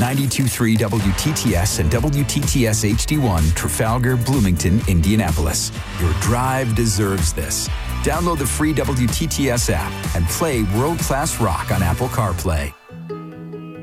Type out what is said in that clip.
92.3 WTTS and WTTS HD1, Trafalgar, Bloomington, Indianapolis. Your drive deserves this. Download the free WTTS app and play world-class rock on Apple CarPlay.